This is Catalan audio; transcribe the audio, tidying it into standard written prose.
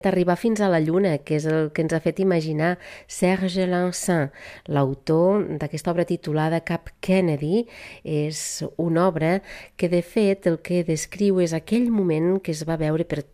d'arribar fins a la Lluna, que és el que ens ha fet imaginar Serge Lançon. L'autor d'aquesta obra titulada Cap Kennedy és una obra que de fet el que descriu és aquell moment que es va veure per